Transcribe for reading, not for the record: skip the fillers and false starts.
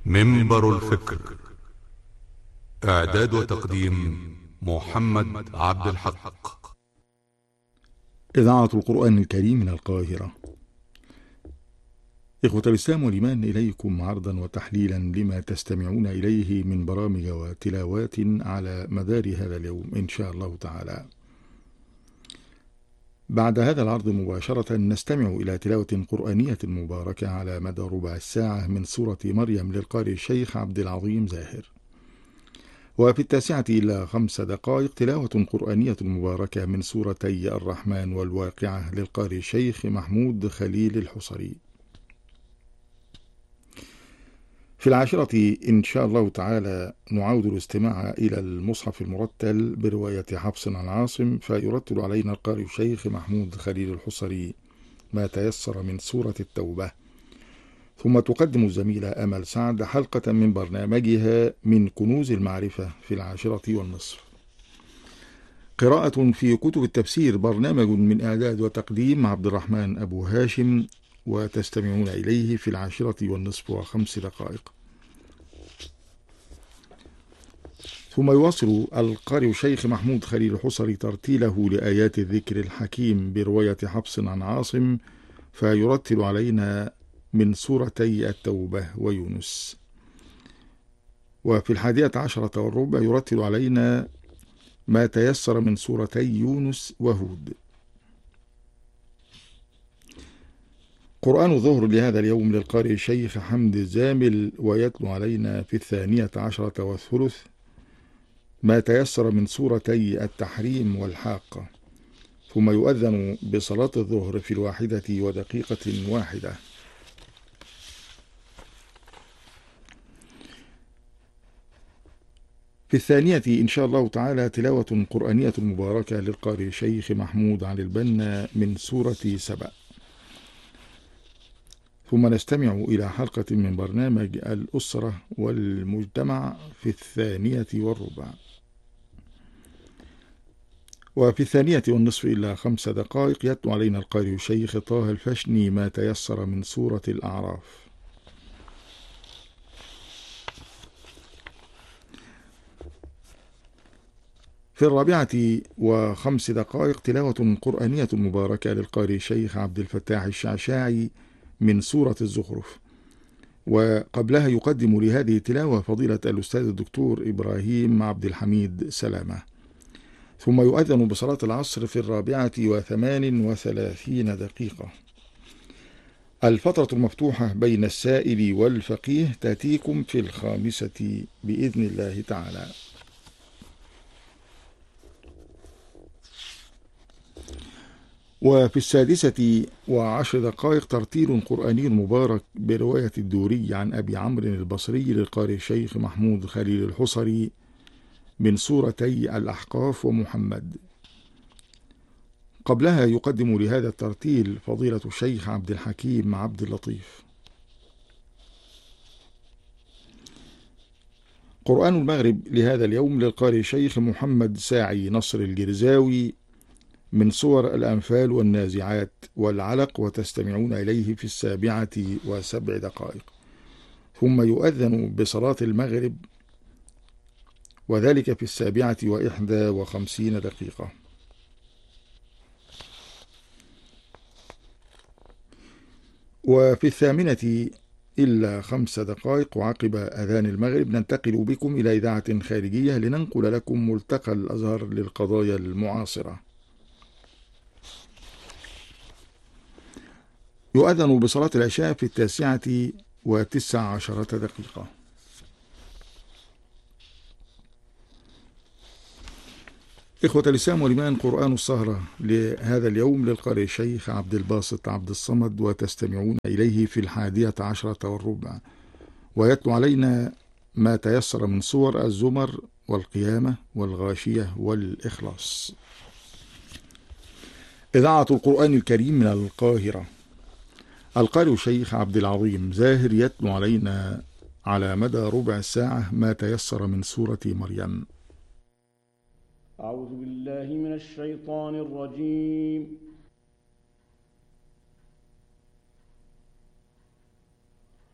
منبر الفكر. إعداد وتقديم محمد عبد الحق. إذاعة القرآن الكريم من القاهرة. إخوة الإسلام والإيمان، إليكم عرضا وتحليلا لما تستمعون إليه من برامج وتلاوات على مدار هذا اليوم إن شاء الله تعالى. بعد هذا العرض مباشرة نستمع إلى تلاوة قرآنية مباركة على مدى ربع الساعة من سورة مريم للقارئ الشيخ عبد العظيم زاهر. وفي 9:05 تلاوة قرآنية مباركة من سورتي الرحمن والواقعة للقارئ الشيخ محمود خليل الحصري. في 10 إن شاء الله تعالى نعود الاستماع إلى المصحف المرتل برواية حفص عن عاصم، فيرتل علينا القارئ الشيخ محمود خليل الحصري ما تيسر من سورة التوبة، ثم تقدم الزميلة أمل سعد حلقة من برنامجها من كنوز المعرفة في 10:30. قراءة في كتب التفسير، برنامج من إعداد وتقديم عبد الرحمن أبو هاشم، وتستمعون إليه في 10:05. ثم يواصل القارئ الشيخ محمود خليل الحصري ترتيله لآيات الذكر الحكيم برواية حفص عن عاصم، فيرتل علينا من سورتي التوبة ويونس. وفي 11:10 يرتل علينا ما تيسر من سورتي يونس وهود. قرآن الظهر لهذا اليوم للقارئ الشيخ حمد الزامل، ويتلو علينا في 12:10 ما تيسر من سورتي التحريم والحاقة، ثم يؤذن بصلاة الظهر في 1:01. في 2 إن شاء الله تعالى تلاوة قرآنية مباركة للقارئ الشيخ محمود علي البنا من سورة سبأ. ثم نستمع إلى حلقة من برنامج الأسرة والمجتمع في 2:15. وفي 2:05 يتلو علينا القارئ الشيخ طه الفشني ما تيسر من سورة الأعراف. في 4:05 تلاوة قرآنية مباركة للقارئ الشيخ عبد الفتاح الشعشاعي من سورة الزخرف. وقبلها يقدم لهذه التلاوة فضيلة الأستاذ الدكتور إبراهيم عبد الحميد سلامة. ثم يؤذن بصلاة العصر في 4:38. الفترة المفتوحة بين السائل والفقيه تأتيكم في 5 بإذن الله تعالى. وفي 6:10 ترتيل قرآني مبارك برواية الدوري عن أبي عمرو البصري للقارئ الشيخ محمود خليل الحصري من سورتي الأحقاف ومحمد. قبلها يقدم لهذا الترتيل فضيلة الشيخ عبد الحكيم عبد اللطيف. قرآن المغرب لهذا اليوم للقارئ الشيخ محمد ساعي نصر الجرزاوي من سور الأنفال والنازعات والعلق، وتستمعون إليه في 7:07. ثم يؤذن بصلاة المغرب، وذلك في 7:51. وفي 8:05 وعقب أذان المغرب ننتقل بكم إلى إذاعة خارجية لننقل لكم ملتقى الأزهر للقضايا المعاصرة. يؤذن بصلاة العشاء في 9:19. إخوة الإسلام والإيمان، قرآن السهرة لهذا اليوم للقارئ الشيخ عبد الباسط عبد الصمد، وتستمعون إليه في 11:10 ويتلو علينا ما تيسر من سور الزمر والقيامة والغاشية والإخلاص. إذاعة القرآن الكريم من القاهرة. القارئ الشيخ عبد العظيم زاهر يتلو علينا على مدى ربع ساعة ما تيسر من سورة مريم. أعوذ بالله من الشيطان الرجيم.